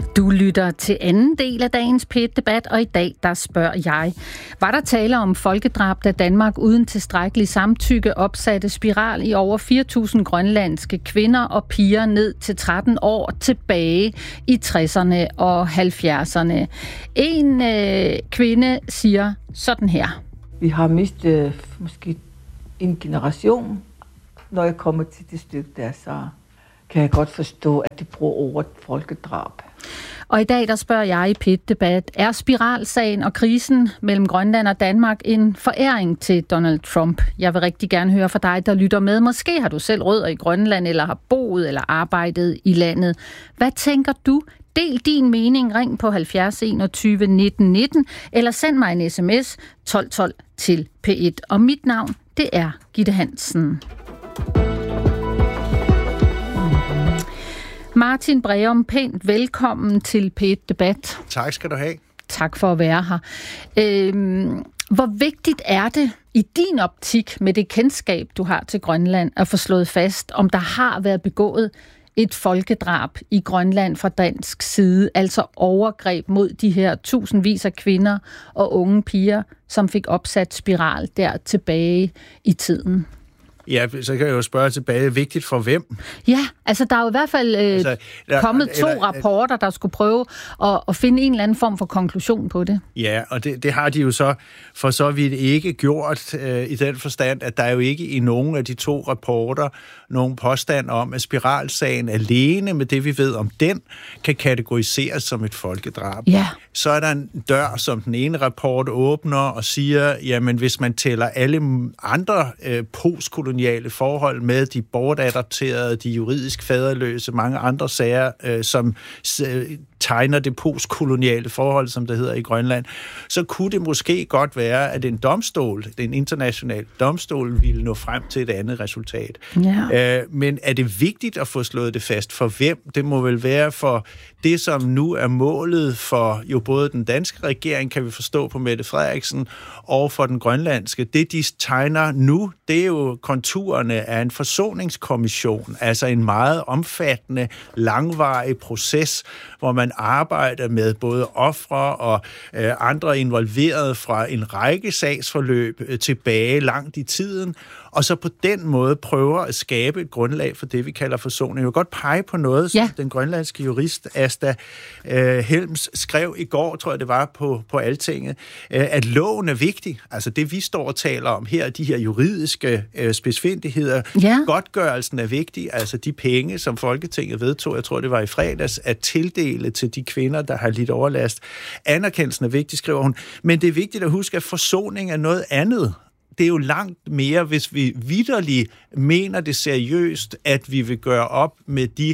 Du lytter til anden del af dagens P1-debat, og i dag der spørger jeg. Var der tale om folkedrab, da Danmark uden tilstrækkelig samtykke opsatte spiral i over 4.000 grønlandske kvinder og piger ned til 13 år tilbage i 60'erne og 70'erne? En kvinde siger sådan her. Vi har mistet måske en generation. Når jeg kommer til det stykke der, så kan jeg godt forstå, at de bruger ordet folkedrab. Og i dag der spørger jeg i P1-debat, er spiralsagen og krisen mellem Grønland og Danmark en foræring til Donald Trump? Jeg vil rigtig gerne høre fra dig, der lytter med. Måske har du selv rødder i Grønland, eller har boet eller arbejdet i landet. Hvad tænker du? Del din mening, ring på 70 21 19 19, eller send mig en sms 1212 til P1. Og mit navn, det er Gitte Hansen. Martin Breum, pænt velkommen til P1-debat. Tak skal du have. Tak for at være her. Hvor vigtigt er det i din optik med det kendskab, du har til Grønland, at få slået fast, om der har været begået et folkedrab i Grønland fra dansk side, altså overgreb mod de her tusindvis af kvinder og unge piger, som fik opsat spiral der tilbage i tiden? Ja, så kan jeg jo spørge tilbage, vigtigt for hvem? Ja, altså der er jo i hvert fald kommet to rapporter, der skulle prøve at finde en eller anden form for konklusion på det. Ja, og det har de jo så for så vidt ikke gjort i den forstand, at der er jo ikke i nogen af de to rapporter nogen påstand om, at spiralsagen alene med det, vi ved om den, kan kategoriseres som et folkedrab. Ja. Så er der en dør, som den ene rapport åbner og siger, jamen hvis man tæller alle andre postkoloniale forhold med, de bortadopterede, de juridisk faderløse, mange andre sager, som tegner det postkoloniale forhold, som det hedder i Grønland, så kunne det måske godt være, at en domstol, en international domstol, ville nå frem til et andet resultat. Ja. Men er det vigtigt at få slået det fast for hvem? Det må vel være for det, som nu er målet for jo både den danske regering, kan vi forstå på Mette Frederiksen, og for den grønlandske. Det, de tegner nu, det er jo konturerne af en forsoningskommission, altså en meget omfattende, langvarig proces, hvor man arbejder med både ofre og andre involverede fra en række sagsforløb tilbage langt i tiden, og så på den måde prøver at skabe et grundlag for det, vi kalder forsoning. Jeg vil godt pege på noget, som den grønlandske jurist Asta Helms skrev i går, tror jeg det var, på Altinget, at loven er vigtig. Altså det, vi står og taler om her, de her juridiske spidsfindigheder. Ja. Godtgørelsen er vigtig, altså de penge, som Folketinget vedtog, jeg tror det var i fredags, at tildele til de kvinder, der har lidt overlast. Anerkendelsen er vigtig, skriver hun. Men det er vigtigt at huske, at forsoning er noget andet. Det er jo langt mere, hvis vi vitterligt mener det seriøst, at vi vil gøre op med de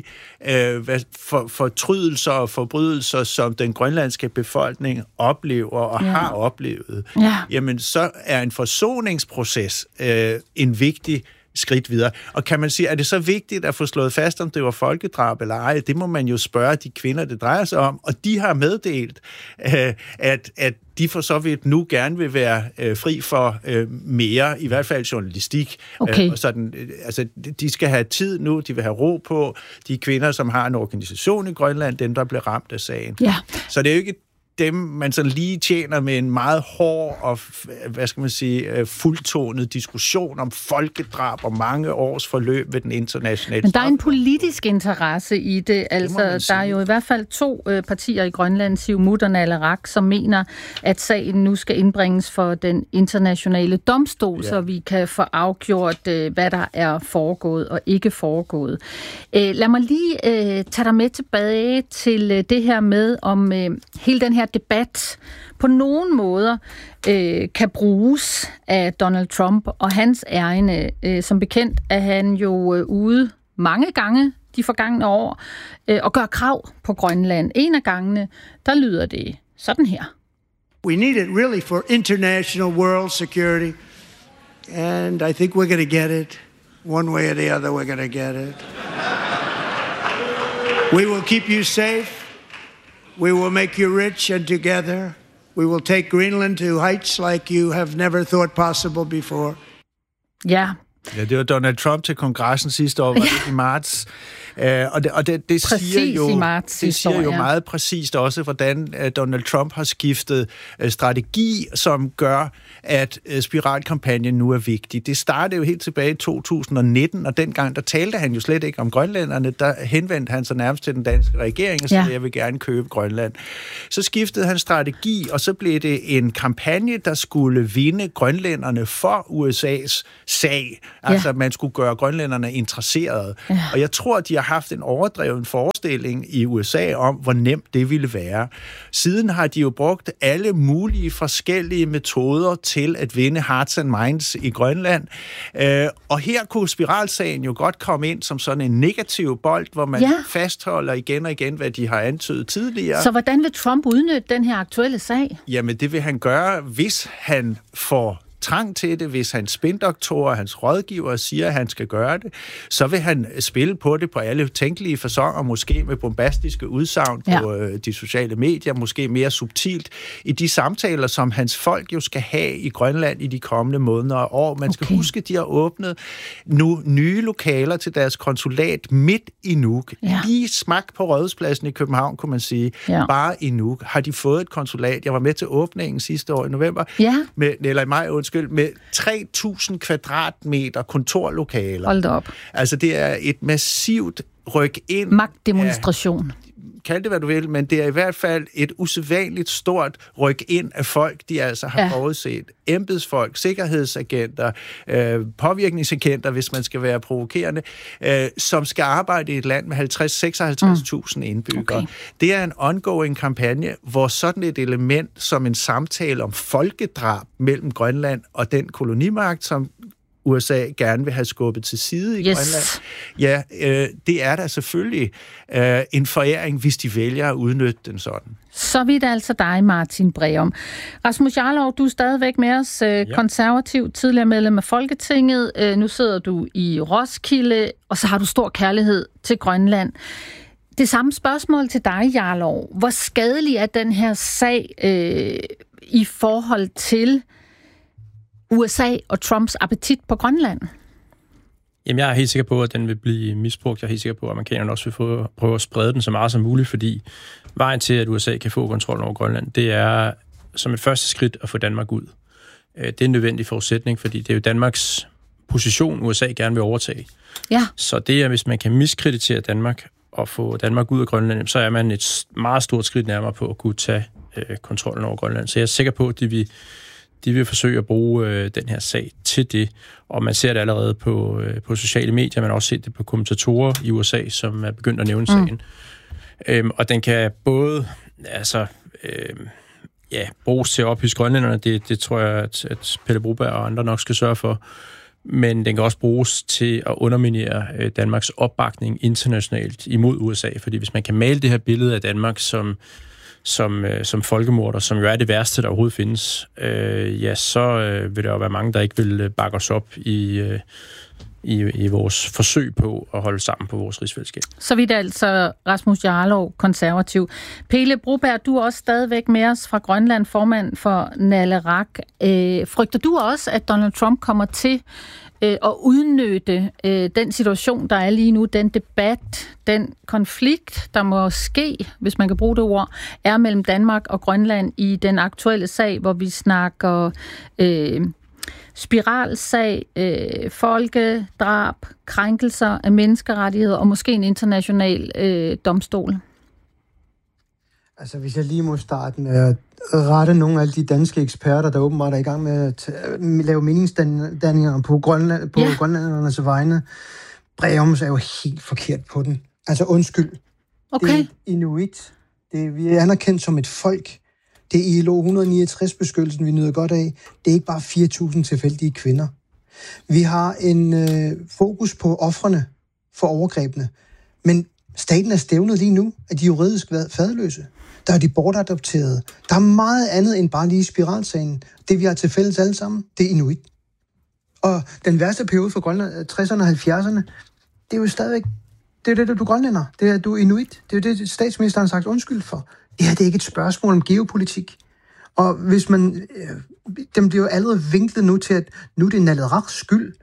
fortrydelser og forbrydelser, som den grønlandske befolkning oplever og har oplevet. Ja. Jamen, så er en forsoningsproces en vigtig skridt videre. Og kan man sige, er det så vigtigt at få slået fast, om det var folkedrab eller ej? Det må man jo spørge de kvinder, det drejer sig om. Og de har meddelt, at de for så vidt nu gerne vil være fri for mere, i hvert fald journalistik. Okay. Sådan, altså, de skal have tid nu, de vil have ro på. De kvinder, som har en organisation i Grønland, dem, der bliver ramt af sagen. Ja. Så det er jo ikke dem, man sådan lige tjener med en meget hård og, hvad skal man sige, fuldtonet diskussion om folkedrab og mange års forløb ved den internationale. Men der er en politisk interesse i det. Altså, der er jo i hvert fald to partier i Grønland, Siumut og Naleraq, som mener, at sagen nu skal indbringes for den internationale domstol, så vi kan få afgjort, hvad der er foregået og ikke foregået. Lad mig lige tage dig med tilbage til det her med, om hele den her debat på nogen måder kan bruges af Donald Trump og hans ærinde. Som bekendt er han jo ude mange gange de forgangne år og gør krav på Grønland. En af gangene, der lyder det sådan her. We need it really for international world security, and I think we're going to get it. One way or the other, we're going to get it. We will keep you safe. We will make you rich, and together we will take Greenland to heights like you have never thought possible before. Ja, Ja, det var Donald Trump til kongressen sidste år, var det i marts. Og det siger jo meget præcist også, hvordan Donald Trump har skiftet strategi, som gør, at spiralkampagnen nu er vigtig. Det startede jo helt tilbage i 2019, og dengang der talte han jo slet ikke om grønlænderne. Der henvendte han sig nærmest til den danske regering og sagde, jeg vil gerne købe Grønland. Så skiftede han strategi, og så blev det en kampagne, der skulle vinde grønlænderne for USA's sag. Altså, man skulle gøre grønlænderne interesserede. Ja. Og jeg tror, at de har haft en overdreven forestilling i USA om, hvor nemt det ville være. Siden har de jo brugt alle mulige forskellige metoder til at vinde hearts and minds i Grønland. Og her kunne spiralsagen jo godt komme ind som sådan en negativ bold, hvor man fastholder igen og igen, hvad de har antydet tidligere. Så hvordan vil Trump udnytte den her aktuelle sag? Jamen, det vil han gøre, hvis han får trang til det, hvis hans spindoktorer og hans rådgiver siger, at han skal gøre det, så vil han spille på det på alle tænkelige faconer, måske med bombastiske udsagn på de sociale medier, måske mere subtilt i de samtaler, som hans folk jo skal have i Grønland i de kommende måneder og år. Man skal huske, at de har åbnet nu nye lokaler til deres konsulat midt i Nuuk. Lige smak på Rådhuspladsen i København, kunne man sige. Bare i Nuuk har de fået et konsulat. Jeg var med til åbningen sidste år i november, eller i maj, med 3.000 kvadratmeter kontorlokaler. Hold da op. Altså, det er et massivt ryk ind. Magtdemonstration. Kald det, hvad du vil, men det er i hvert fald et usædvanligt stort ryk ind af folk, de altså har forudset. Embedsfolk, sikkerhedsagenter, påvirkningsagenter, hvis man skal være provokerende, som skal arbejde i et land med 56.000 indbyggere. Okay. Det er en ongoing kampagne, hvor sådan et element som en samtale om folkedrab mellem Grønland og den kolonimagt, som USA gerne vil have skubbet til side i Grønland. Ja, det er da selvfølgelig en foræring, hvis de vælger at udnytte den sådan. Så vidt altså dig, Martin Breum. Rasmus Jarlov, du er stadigvæk med os, konservativ, tidligere medlem af Folketinget. Nu sidder du i Roskilde, og så har du stor kærlighed til Grønland. Det samme spørgsmål til dig, Jarlov. Hvor skadelig er den her sag i forhold til USA og Trumps appetit på Grønland? Jamen, jeg er helt sikker på, at den vil blive misbrugt. Jeg er helt sikker på, at amerikanerne også vil prøve at sprede den så meget som muligt, fordi vejen til, at USA kan få kontrol over Grønland, det er som et første skridt at få Danmark ud. Det er en nødvendig forudsætning, fordi det er jo Danmarks position, USA gerne vil overtage. Ja. Så det er, hvis man kan miskreditere Danmark og få Danmark ud af Grønland, så er man et meget stort skridt nærmere på at kunne tage kontrollen over Grønland. Så jeg er sikker på, at de vil forsøge at bruge den her sag til det, og man ser det allerede på sociale medier, man har også set det på kommentatorer i USA, som er begyndt at nævne sagen. Og den kan både bruges til at ophidse grønlænderne, det tror jeg, at Pelle Broberg og andre nok skal sørge for, men den kan også bruges til at underminere Danmarks opbakning internationalt imod USA, fordi hvis man kan male det her billede af Danmark som folkemorder, som jo er det værste, der overhovedet findes, så vil der jo være mange, der ikke vil bakke os op i vores forsøg på at holde sammen på vores rigsfællesskab. Så vidt altså Rasmus Jarlov, konservativ. Pelle Broberg, du er også stadigvæk med os fra Grønland, formand for Nalerak. Frygter du også, at Donald Trump kommer til at udnytte den situation, der er lige nu, den debat, den konflikt, der må ske, hvis man kan bruge det ord, er mellem Danmark og Grønland i den aktuelle sag, hvor vi snakker spiralsag, folkedrab, krænkelser af menneskerettigheder og måske en international domstol? Altså, hvis jeg lige må starte med at rette nogle af alle de danske eksperter, der åbenbart er i gang med at lave meningsdanninger på grønlændernes vegne. Breums er jo helt forkert på den. Altså, undskyld. Okay. Det er inuit. Vi er anerkendt som et folk. Det er ILO 169-beskyttelsen, vi nyder godt af. Det er ikke bare 4.000 tilfældige kvinder. Vi har en fokus på ofrene for overgrebene. Men staten er stævnet lige nu af de juridisk faderløse. Der er de bortadopterede. Der er meget andet end bare lige spiralsagen. Det, vi har til fælles alle sammen, det er inuit. Og den værste periode for Grønland, 60'erne og 70'erne, det er jo stadigvæk, det er det, du er grønlænder. Det er, du er inuit. Det er jo det, statsministeren har sagt undskyld for. Det her, det er ikke et spørgsmål om geopolitik. Og hvis man, dem bliver jo allerede vinklet nu til, at nu er det Naleraks skyld,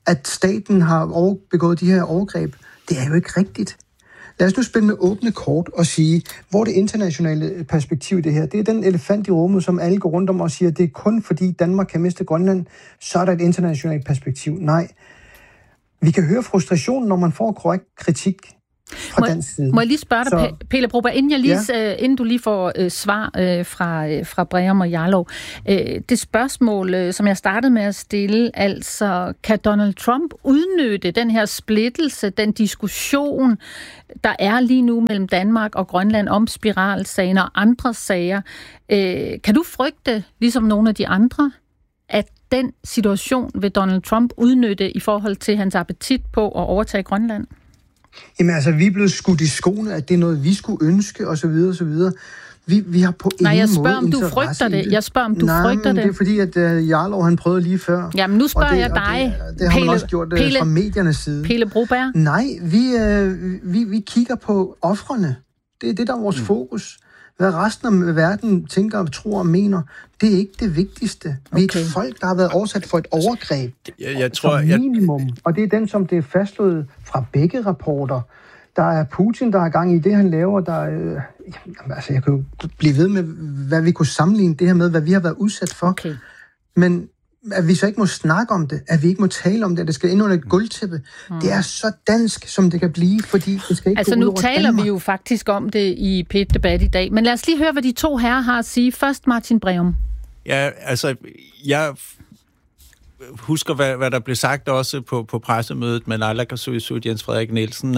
at staten har begået de her overgreb. Det er jo ikke rigtigt. Lad os nu spille med åbne kort og sige, hvor det internationale perspektiv det her, det er den elefant i rummet, som alle går rundt om og siger, det er kun fordi Danmark kan miste Grønland, så er der et internationalt perspektiv. Nej. Vi kan høre frustrationen, når man får korrekt kritik fra dansk side. Må jeg lige spørge dig, Pele Broberg, inden du lige får svar fra Breum og Jarlov. Det spørgsmål, som jeg startede med at stille, altså, kan Donald Trump udnytte den her splittelse, den diskussion, der er lige nu mellem Danmark og Grønland om spiralsagen og andre sager? Kan du frygte, ligesom nogle af de andre, at den situation vil Donald Trump udnytte i forhold til hans appetit på at overtage Grønland? Jamen altså, vi er blevet skudt i skoene, at det er noget, vi skulle ønske, osv. osv. Vi har på ingen måde jeg spørger, om du frygter det. Jeg spørger, om du frygter det. Det er fordi, at Jarlov, han prøvede lige før. Jamen, nu spørger jeg dig. Det har man også gjort fra mediernes side. Pele Broberg? Nej, vi kigger på ofrene. Det er det, der er vores fokus. Hvad resten af verden tænker, tror og mener, det er ikke det vigtigste. Vi er et folk, der har været oversat for et overgreb. Jeg tror, minimum. Og det er den, som det er fastslået fra begge rapporter. Der er Putin, der er gang i det, han laver. Altså, jeg kan jo blive ved med, hvad vi kunne sammenligne det her med, hvad vi har været udsat for. Okay. Men at vi så ikke må snakke om det, at vi ikke må tale om det, at det skal ind under et gulvtæppe, det er så dansk, som det kan blive, fordi det skal ikke altså, gå ud nu over taler Danmark. Vi jo faktisk om det i P1-debat i dag, men lad os lige høre, hvad de to herrer har at sige. Først Martin Breum. Ja, altså, jeg husker, hvad der blev sagt også på pressemødet med naalakkersuisut Jens Frederik Nielsen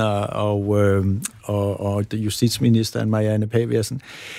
og justitsministeren Marianne Paversen.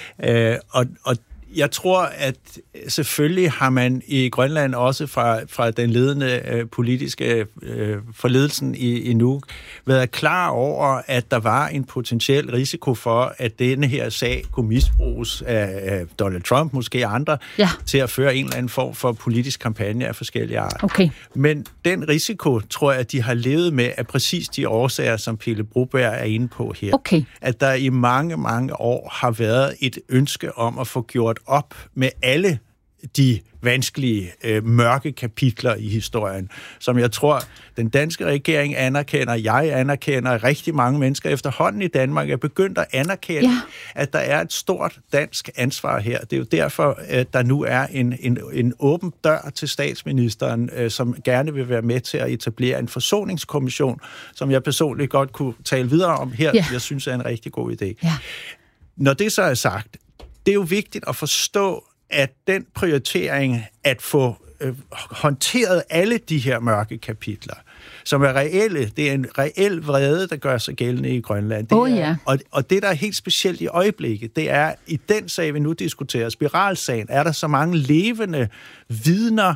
Og jeg tror, at selvfølgelig har man i Grønland også fra den ledende politiske forledelsen i Nuuk været klar over, at der var en potentiel risiko for, at denne her sag kunne misbruges af Donald Trump, måske andre, til at føre en eller anden form for politisk kampagne af forskellige art. Okay. Men den risiko, tror jeg, at de har levet med af præcis de årsager, som Pele Broberg er inde på her. Okay. At der i mange, mange år har været et ønske om at få gjort op med alle de vanskelige, mørke kapitler i historien, som jeg tror, den danske regering anerkender, jeg anerkender, rigtig mange mennesker efterhånden i Danmark er begyndt at anerkende, at der er et stort dansk ansvar her. Det er jo derfor, at der nu er en åben dør til statsministeren, som gerne vil være med til at etablere en forsoningskommission, som jeg personligt godt kunne tale videre om her. Jeg synes er en rigtig god idé. Når det så er sagt, det er jo vigtigt at forstå, at den prioritering at få håndteret alle de her mørke kapitler, som er reelle, det er en reel vrede, der gør sig gældende i Grønland. Og det, der er helt specielt i øjeblikket, det er, i den sag, vi nu diskuterer, spiralsagen, er der så mange levende vidner,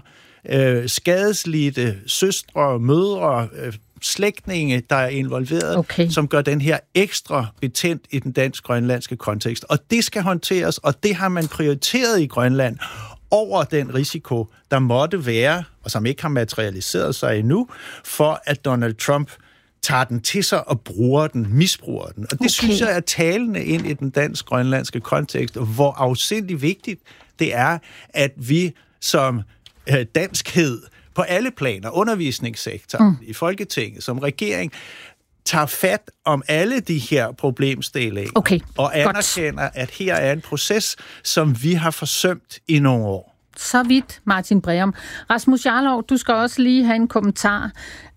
skadeslidte, søstre, mødre, slægtninge, der er involveret, som gør den her ekstra betændt i den dansk-grønlandske kontekst. Og det skal håndteres, og det har man prioriteret i Grønland over den risiko, der måtte være, og som ikke har materialiseret sig endnu, for at Donald Trump tager den til sig og misbruger den. Og det synes jeg er talende ind i den dansk-grønlandske kontekst, hvor afsindig vigtigt det er, at vi som danskhed på alle planer, undervisningssektoren, i Folketinget, som regering, tager fat om alle de her problemstillinger og anerkender, at her er en proces, som vi har forsømt i nogle år. Så vidt, Martin Breum. Rasmus Jarlov, du skal også lige have en kommentar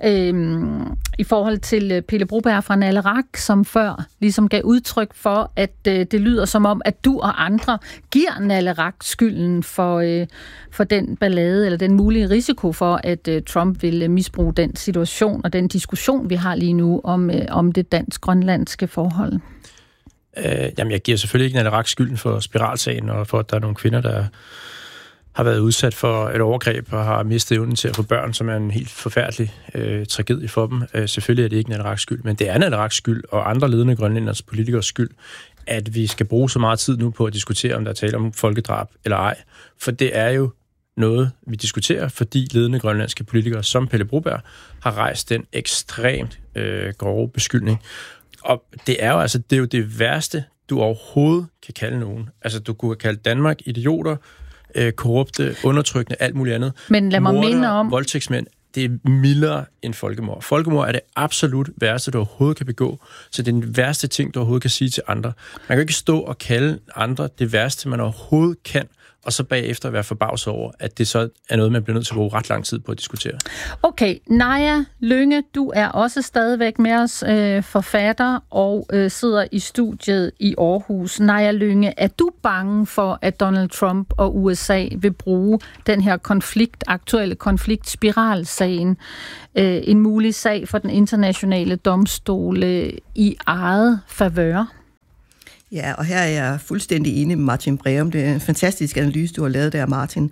i forhold til Pele Broberg fra Naleraq, som før ligesom gav udtryk for, at det lyder som om, at du og andre giver Naleraq skylden for den ballade, eller den mulige risiko for, at Trump vil misbruge den situation og den diskussion, vi har lige nu om det dansk-grønlandske forhold. Jamen, jeg giver selvfølgelig ikke Naleraq skylden for spiralsagen, og for, at der er nogle kvinder, der har været udsat for et overgreb og har mistet evnen til at få børn, som er en helt forfærdelig tragedie for dem. Selvfølgelig er det ikke Naleraqs skyld, men det er Naleraqs skyld og andre ledende grønlænders politikers skyld, at vi skal bruge så meget tid nu på at diskutere, om der er tale om folkedrab eller ej. For det er jo noget, vi diskuterer, fordi ledende grønlandske politikere som Pele Broberg har rejst den ekstremt grove beskyldning. Og det er jo det værste, du overhovedet kan kalde nogen. Altså, du kunne kalde Danmark idioter, korrupte, undertrykkende, alt muligt andet. Men lad mig minde om, voldtægtsmænd. det er mildere end folkemord. Folkemord er det absolut værste, du overhovedet kan begå. Så det er den værste ting, du overhovedet kan sige til andre. Man kan ikke stå og kalde andre det værste, man overhovedet kan, og så bagefter være forbavset over, at det så er noget, man bliver nødt til at bruge ret lang tid på at diskutere. Okay, Naja Lynge, du er også stadigvæk med os, forfatter, og sidder i studiet i Aarhus. Naja Lynge, er du bange for, at Donald Trump og USA vil bruge den her aktuelle konflikt-spiralsagen, en mulig sag for den internationale domstol, i eget favør? Ja, og her er jeg fuldstændig enig med Martin Breum. Det er en fantastisk analyse, du har lavet der, Martin.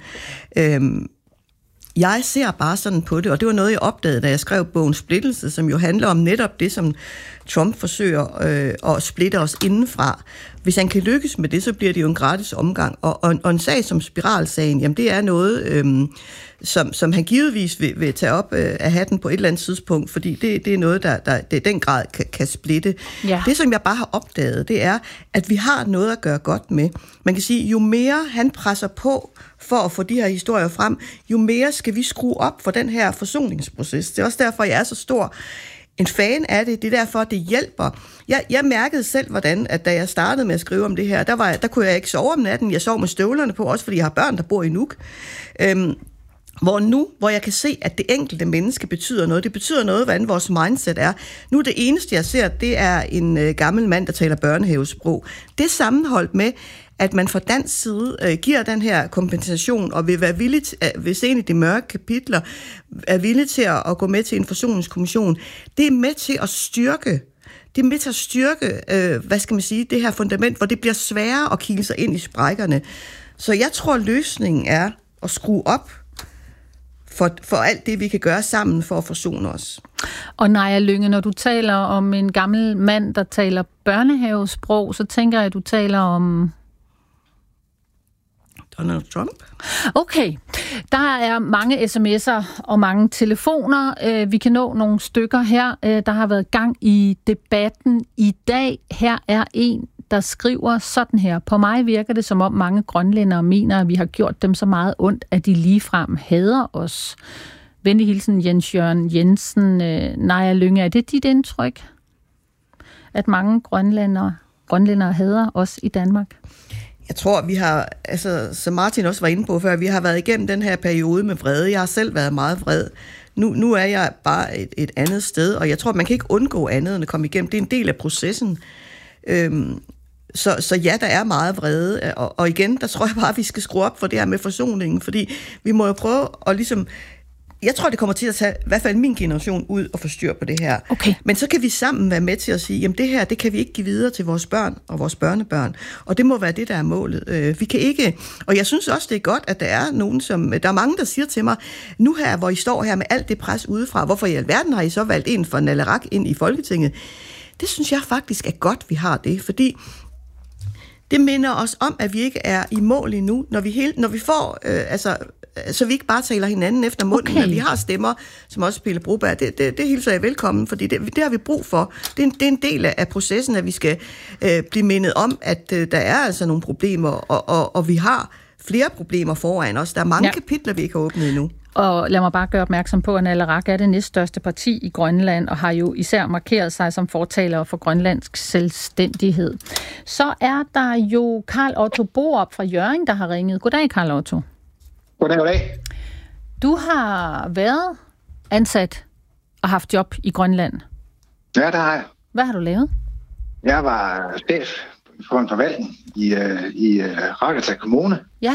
Jeg ser bare sådan på det, og det var noget, jeg opdagede, da jeg skrev bogen Splittelse, som jo handler om netop det, som Trump forsøger at splitte os indenfra. Hvis han kan lykkes med det, så bliver det jo en gratis omgang. Og en sag som spiralsagen, jamen det er noget, som han givetvis vil tage op af hatten på et eller andet tidspunkt, fordi det er noget, der i den grad kan splitte. Ja. Det, som jeg bare har opdaget, det er, at vi har noget at gøre godt med. Man kan sige, jo mere han presser på for at få de her historier frem, jo mere skal vi skrue op for den her forsoningsproces. Det er også derfor, jeg er så stor en fan af det. Det er derfor, det hjælper. Jeg mærkede selv, hvordan, at da jeg startede med at skrive om det her, der kunne jeg ikke sove om natten. Jeg sov med støvlerne på, også fordi jeg har børn, der bor i Nuuk. Hvor jeg kan se, at det enkelte menneske betyder noget. Det betyder noget, hvordan vores mindset er. Nu det eneste, jeg ser, det er en gammel mand, der taler børnehavesprog. Det er sammenholdt med, at man fra dansk side giver den her kompensation, og vil være villig til, hvis en af de mørke kapitler er villig til at gå med til en forsoningskommission. Det er med til at styrke hvad skal man sige, det her fundament, hvor det bliver sværere at kigge sig ind i sprækkerne. Så jeg tror, løsningen er at skrue op for alt det, vi kan gøre sammen for at forsone os. Og Naja Lynge, når du taler om en gammel mand, der taler børnehavesprog, så tænker jeg, at du taler om Donald Trump. Okay. Der er mange sms'er og mange telefoner. Vi kan nå nogle stykker her. Der har været gang i debatten i dag. Her er en, der skriver sådan her. På mig virker det, som om mange grønlændere mener, at vi har gjort dem så meget ondt, at de ligefrem hader os. Venlig hilsen, Jens Jørgen Jensen. Naja Lynge, er det dit indtryk, at mange grønlændere hader os i Danmark? Jeg tror, vi har, som Martin også var inde på før, vi har været igennem den her periode med vrede. Jeg har selv været meget vred. Nu er jeg bare et andet sted, og jeg tror, man kan ikke undgå andet end at komme igennem. Det er en del af processen. Så ja, der er meget vrede, og igen, der tror jeg bare, at vi skal skrue op for det her med forsoningen, fordi vi må jo prøve at ligesom. Jeg tror, det kommer til at tage i hvert fald min generation ud og få styr på det her. Okay. Men så kan vi sammen være med til at sige, jamen det her, det kan vi ikke give videre til vores børn og vores børnebørn. Og det må være det, der er målet. Vi kan ikke, og jeg synes også, det er godt, at der er nogen, der er mange, der siger til mig, nu her, hvor I står her med alt det pres udefra, hvorfor i alverden har I så valgt en fra Naleraq ind i Folketinget? Det synes jeg faktisk er godt, vi har det, fordi det minder os om, at vi ikke er i mål endnu, når vi får, så vi ikke bare taler hinanden efter munden, okay. At vi har stemmer, som også Pelle Broberg. Det hilser jeg velkommen, fordi det har vi brug for. Det er en del af processen, at vi skal blive mindet om, at der er altså nogle problemer, og vi har flere problemer foran os. Der er mange kapitler, vi ikke har åbnet endnu. Og lad mig bare gøre opmærksom på, at Naleraq er det næststørste parti i Grønland, og har jo især markeret sig som fortaler for grønlandsk selvstændighed. Så er der jo Karl Otto Borup fra Hjørring, der har ringet. Goddag, Karl Otto. Goddag. Du har været ansat og haft job i Grønland. Ja, det har jeg. Hvad har du lavet? Jeg var chef for en forvaltning i Rakkertag Kommune. Ja,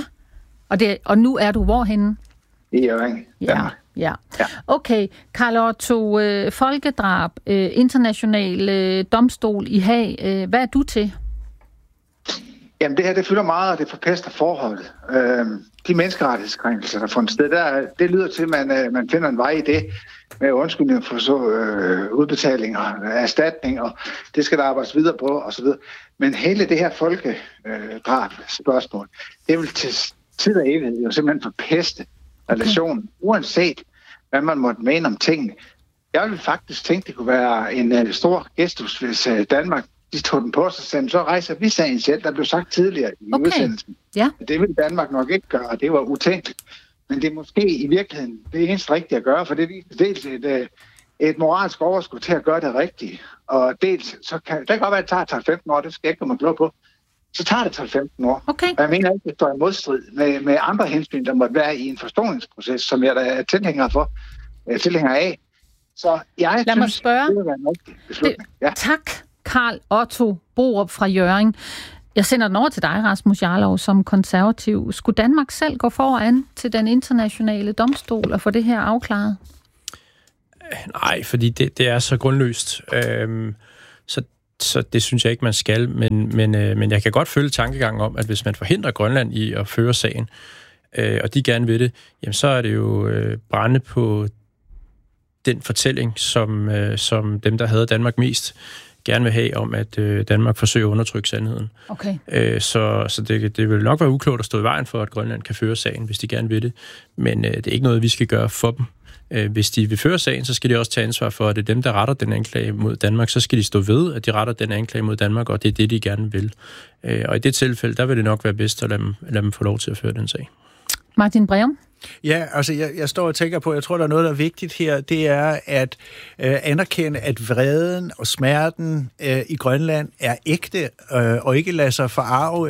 og nu er du hvorhenne? I Hjørring. Ja. Okay, Karl Otto, folkedrab, international domstol i Haag. Hvad er du til? Jamen det her, det fylder meget, og det forpester forholdet. De menneskerettighedskrænkelser, der fundet sted, det lyder til, at man finder en vej i det med undskyldning for så udbetalinger, erstatning, og det skal der arbejdes videre på, og så videre. Men hele det her folkedrab spørgsmål, det vil til tid og evighed jo simpelthen forpeste relationen, uanset hvad man måtte mene om tingene. Jeg ville faktisk tænke, det kunne være en stor gestus, hvis Danmark de tog den på sig, så rejser vi sagen selv. Der blev sagt tidligere i udsendelsen. Ja. Det ville Danmark nok ikke gøre, og det var utænkeligt. Men det er måske i virkeligheden det eneste rigtige at gøre, for det viser dels et moralsk overskud til at gøre det rigtige. Og dels, så kan det godt være, at det tager 15 år, det skal jeg ikke komme klog på. Så tager det 15 år. Okay. Og jeg mener ikke, at det står i modstrid med andre hensyn, der måtte være i en forståelsesproces, som jeg da er tilhænger af. Så jeg Lad mig synes, spørge. det vil være en rigtig beslutning. Ja. Tak, Karl Otto Borup fra Hjørring. Jeg sender den over til dig, Rasmus Jarlov, som konservativ. Skulle Danmark selv gå foran til den internationale domstol og få det her afklaret? Nej, fordi det er så grundløst. Så det synes jeg ikke, man skal. Men jeg kan godt følge tankegangen om, at hvis man forhindrer Grønland i at føre sagen, og de gerne vil det, jamen så er det jo brænde på den fortælling, som dem, der havde Danmark mest, gerne vil have om, at Danmark forsøger at undertrykke sandheden. Okay. Så det vil nok være uklogt at stå i vejen for, at Grønland kan føre sagen, hvis de gerne vil det. Men det er ikke noget, vi skal gøre for dem. Hvis de vil føre sagen, så skal de også tage ansvar for, at det er dem, der retter den anklage mod Danmark. Så skal de stå ved, at de retter den anklage mod Danmark, og det er det, de gerne vil. Og i det tilfælde, der vil det nok være bedst at lade dem få lov til at føre den sag. Martin Breum? Ja, altså jeg står og tænker på, jeg tror, der er noget, der er vigtigt her, det er at anerkende, at vreden og smerten i Grønland er ægte, og ikke lade sig forarve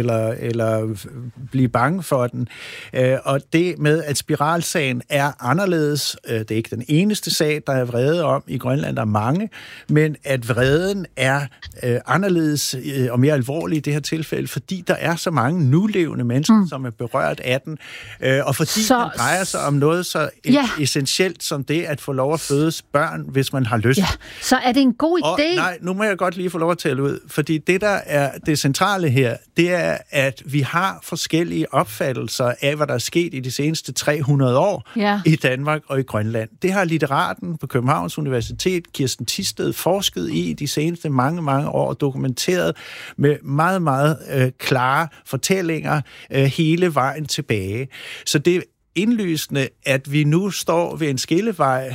eller blive bange for den. Og det med, at spiralsagen er anderledes, det er ikke den eneste sag, der er vrede om i Grønland, der er mange, men at vreden er anderledes og mere alvorlig i det her tilfælde, fordi der er så mange nulevende mennesker, som er berørt af den, og fordi den drejer sig om noget så essentielt som det at få lov at fødes børn, hvis man har lyst. Ja, så er det en god idé. Nej, nu må jeg godt lige få lov at tale ud, fordi det, der er det centrale her, det er, at vi har forskellige opfattelser af, hvad der er sket i de seneste 300 år i Danmark og i Grønland. Det har litteraten på Københavns Universitet, Kirsten Thisted, forsket i de seneste mange år og dokumenteret med meget, meget klare fortællinger hele vejen tilbage. Så det er indlysende, at vi nu står ved en skillevej,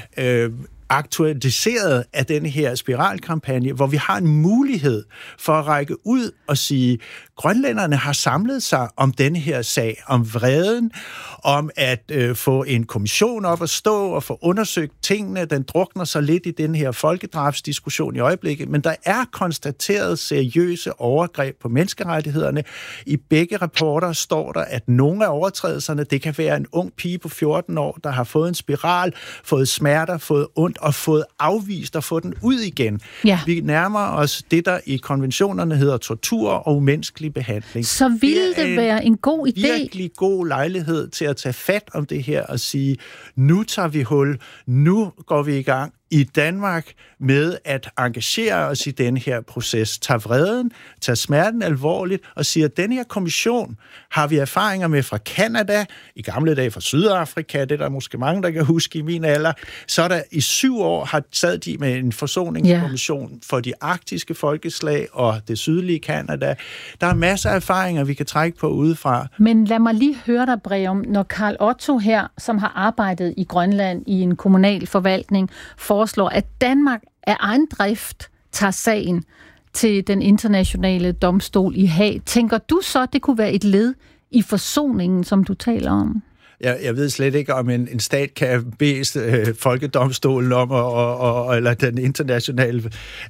aktualiseret af den her spiralkampagne, hvor vi har en mulighed for at række ud og sige, grønlænderne har samlet sig om denne her sag, om vreden, om at få en kommission op at stå og få undersøgt tingene. Den drukner så lidt i den her folkedrabsdiskussion i øjeblikket, men der er konstateret seriøse overgreb på menneskerettighederne. I begge rapporter står der, at nogle af overtrædelserne, det kan være en ung pige på 14 år, der har fået en spiral, fået smerter, fået ondt og fået afvist og fået den ud igen. Ja. Vi nærmer os det, der i konventionerne hedder tortur og umenneskelig behandling. Så ville det være en god idé? Virkelig god lejlighed til at tage fat om det her og sige, nu tager vi hul, nu går vi i gang i Danmark med at engagere os i den her proces. Tag vreden, tag smerten alvorligt og siger, at den her kommission har vi erfaringer med fra Canada, i gamle dage fra Sydafrika, det er der måske mange, der kan huske i min alder. Så er der i 7 år sad de med en forsoningskommission for de arktiske folkeslag og det sydlige Canada. Der er masser af erfaringer, vi kan trække på udefra. Men lad mig lige høre dig, Breum, når Karl Otto her, som har arbejdet i Grønland i en kommunal forvaltning, foreslår, at Danmark af egen drift tager sagen til den internationale domstol i Haag. Tænker du så, det kunne være et led i forsoningen, som du taler om? Jeg ved slet ikke, om en stat kan bede folkedomstolen om, eller den internationale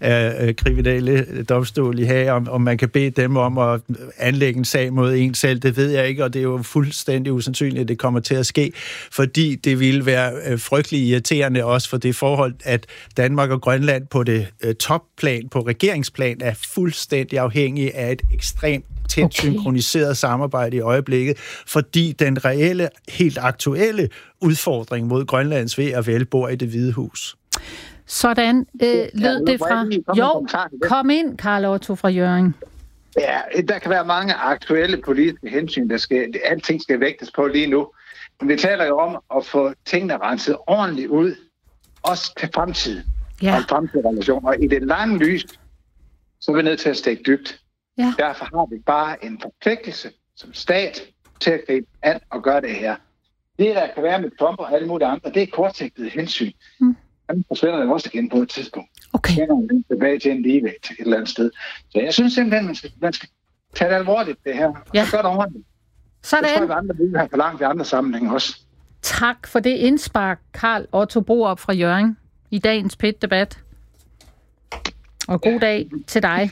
kriminelle domstol i Haag, om man kan bede dem om at anlægge en sag mod en selv. Det ved jeg ikke, og det er jo fuldstændig usandsynligt, at det kommer til at ske, fordi det ville være frygtelig irriterende også for det forhold, at Danmark og Grønland på det topplan, på regeringsplan, er fuldstændig afhængige af et ekstremt tæt synkroniseret samarbejde i øjeblikket, fordi den reelle, helt aktuelle udfordring mod Grønlands ved at vel bor i Det Hvide Hus. Sådan lød det fra... Jo, kom ind, Karl Otto fra Hjørring. Ja, der kan være mange aktuelle politiske hensyn, alting skal vægtes på lige nu. Men vi taler jo om at få tingene renset ordentligt ud, også til fremtiden, og fremtidige relationer. Og i det lange lys, så er vi nødt til at stikke dybt. Ja. Derfor har vi bare en forpligtelse som stat til at gribe an og gøre det her. Det, der kan være med Trump og alle mulige andre, det er kortsigtede hensyn. Den forsvinder det også igen på et tidspunkt. Okay. Så er tilbage til en ligevægt et eller andet sted. Så jeg synes simpelthen, man skal tage det alvorligt, det her. Og så gør det ordentligt. Sådan. Det tror jeg, at andre vil have for langt i andre sammenhænge også. Tak for det indspark, Karl Otto Borup fra Hjørring, i dagens PET-debat. Og god dag til dig.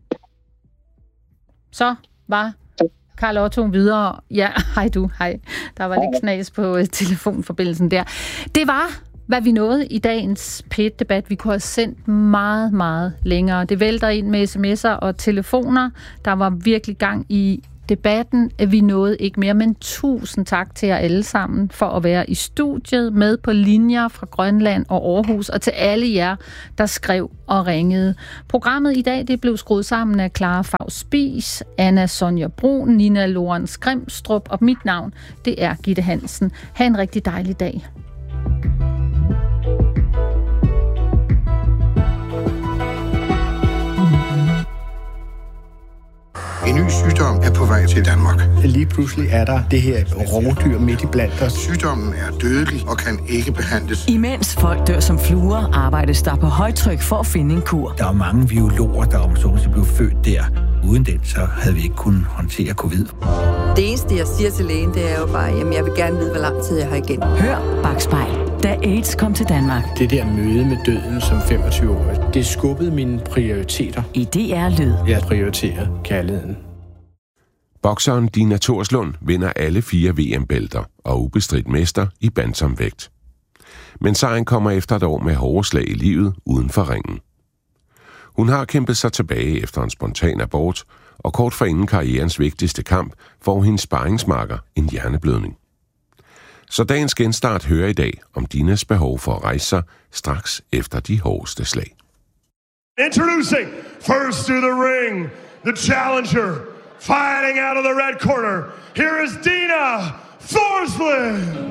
Så var Karl Otto videre. Ja, hej du, hej. Der var lidt knas på telefonforbindelsen der. Det var, hvad vi nåede i dagens PET-debat. Vi kunne have sendt meget, meget længere. Det vælter ind med sms'er og telefoner. Der var virkelig gang i debatten. Vi nåede ikke mere, men tusind tak til jer alle sammen for at være i studiet med på linjer fra Grønland og Aarhus, og til alle jer, der skrev og ringede. Programmet i dag, det blev skruet sammen af Clara Faust Spies, Anna Sonja Brun, Nina Lorentz Grimstrup, og mit navn, det er Gitte Hansen. Ha' en rigtig dejlig dag. En ny sygdom er på vej til Danmark. Lige pludselig er der det her rovdyr midt i blandt os. Sygdommen er dødelig og kan ikke behandles. Imens folk dør som fluer, arbejdes der på højtryk for at finde en kur. Der er mange biologer, der om så blev født der. Uden den, så havde vi ikke kunnet håndtere covid. Det eneste, jeg siger til lægen, det er jo bare, jamen jeg vil gerne vide, hvor lang tid jeg har igen. Hør Bakspejl, da AIDS kom til Danmark. Det der møde med døden som 25-årig, det skubbede mine prioriteter. I DR Lyd. Jeg prioriterer kærligheden. Bokseren Dina Thorslund vinder alle 4 VM-bælter og ubestridt mester i bantamvægt. Men sejren kommer efter et år med hårde slag i livet uden for ringen. Hun har kæmpet sig tilbage efter en spontan abort, og kort forinden karrierens vigtigste kamp får hendes sparringsmarker en hjerneblødning. Så dagens genstart hører i dag om Dinas behov for at rejse sig straks efter de hårdeste slag. Introducing first to the ring, the challenger, fighting out of the red corner. Here is Dina Thorslund.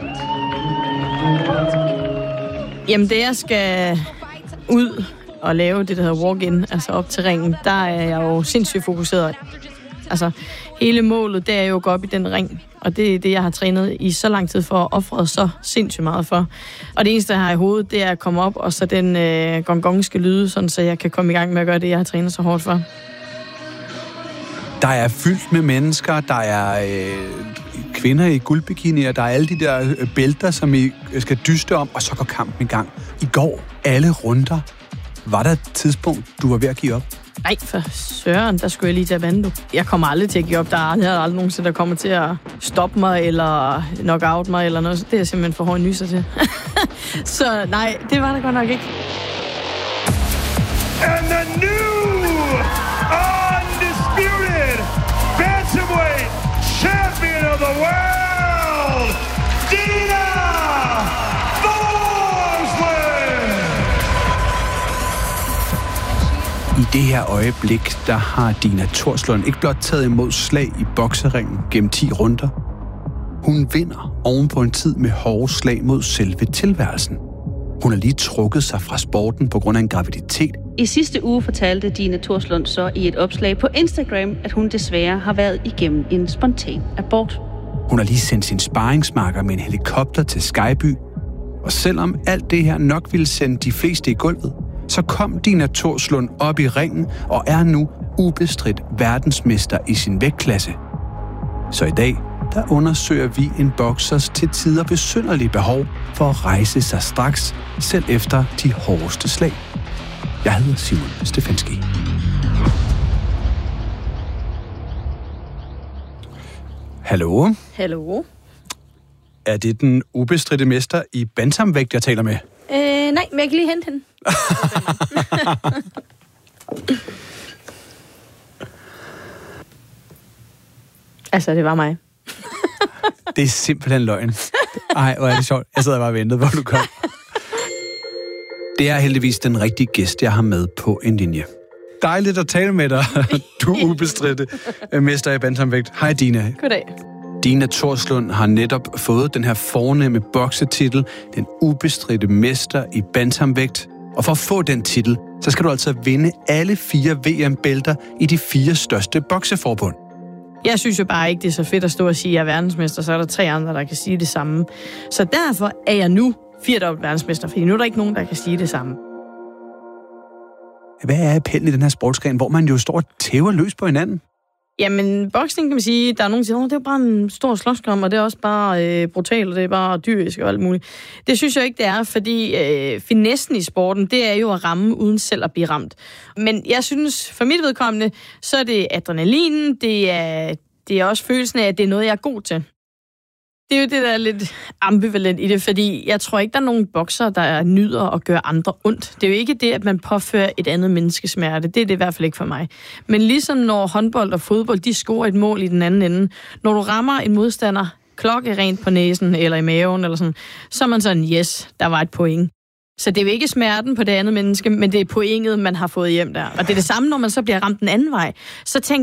Jamen, det jeg skal ud og lave det, der hedder walk-in, altså op til ringen, der er jeg jo sindssygt fokuseret. Altså, hele målet, det er jo at gå op i den ring, og det er det, jeg har trænet i så lang tid for, og offret så sindssygt meget for. Og det eneste, jeg har i hovedet, det er at komme op, og så den gong-gong skal lyde, sådan, så jeg kan komme i gang med at gøre det, jeg har trænet så hårdt for. Der er fyldt med mennesker, der er kvinder i guldbikinier, der er alle de der bælter, som I skal dyste om, og så går kampen i gang. I går, alle runder. Var der et tidspunkt, du var ved at give op? Nej, for søren, der skulle jeg lige tage vand, du. Jeg kommer aldrig til at give op. Der er aldrig nogen, der kommer til at stoppe mig, eller knock out mig, eller noget. Det er simpelthen for hård nyser til. Så nej, det var der godt nok ikke. And the new undisputed bantamweight champion of the world, Dina Thorslund! I det her øjeblik, der har Dina Thorslund ikke blot taget imod slag i bokseringen gennem 10 runder. Hun vinder oven på en tid med hårde slag mod selve tilværelsen. Hun har lige trukket sig fra sporten på grund af en graviditet. I sidste uge fortalte Dina Thorslund så i et opslag på Instagram, at hun desværre har været igennem en spontan abort. Hun har lige sendt sin sparringsmarker med en helikopter til Skyby. Og selvom alt det her nok ville sende de fleste i gulvet, så kom Dina Thorslund op i ringen og er nu ubestridt verdensmester i sin vægtklasse. Så i dag, der undersøger vi en boksers til tider besynderlige behov for at rejse sig straks, selv efter de hårdeste slag. Jeg hedder Simon Stefanski. Hallo? Hallo? Er det den ubestridte mester i bantamvægt, jeg taler med? Nej, men jeg kan lige hente hende. Altså, det var mig. Det er simpelthen løgn. Ej, hvor er det sjovt. Jeg sidder bare og ventede, hvor du kom. Det er heldigvis den rigtige gæst, jeg har med på en linje. Dejligt at tale med dig. Du er ubestridte mester i bantamvægt. Hej, Dina. Goddag. Dina Thorslund har netop fået den her fornemme boksetitel, den ubestridte mester i bantamvægt. Og for at få den titel, så skal du altså vinde alle 4 VM-bælter i de 4 største bokseforbund. Jeg synes jo bare ikke, det er så fedt at stå og sige, at jeg er verdensmester, så er der 3 andre, der kan sige det samme. Så derfor er jeg nu 4-dobbelt verdensmester, fordi nu er der ikke nogen, der kan sige det samme. Hvad er appellen i den her sportsgren, hvor man jo står og tæver løs på hinanden? Jamen, boksning kan man sige, der er nogen, der siger, det er bare en stor slåskamp, og det er også bare brutalt, og det er bare dyrisk og alt muligt. Det synes jeg ikke, det er, fordi finessen i sporten, det er jo at ramme uden selv at blive ramt. Men jeg synes, for mit vedkommende, så er det adrenalinen, det er også følelsen af, at det er noget, jeg er god til. Det er jo det, der er lidt ambivalent i det, fordi jeg tror ikke, der er nogen bokser, der nyder at gøre andre ondt. Det er jo ikke det, at man påfører et andet menneske smerte. Det er det i hvert fald ikke for mig. Men ligesom når håndbold og fodbold, de scorer et mål i den anden ende. Når du rammer en modstander klokkerent på næsen eller i maven, eller sådan, så er man sådan, yes, der var et point. Så det er jo ikke smerten på det andet menneske, men det er pointet, man har fået hjem der. Og det er det samme, når man så bliver ramt den anden vej. Så tænker